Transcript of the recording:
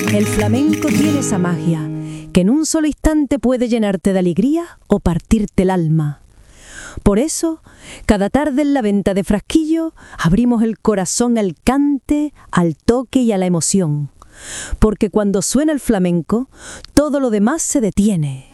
El flamenco tiene esa magia, que en un solo instante puede llenarte de alegría o partirte el alma. Por eso, cada tarde en la venta de Frasquillo abrimos el corazón al cante, al toque y a la emoción. Porque cuando suena el flamenco, todo lo demás se detiene.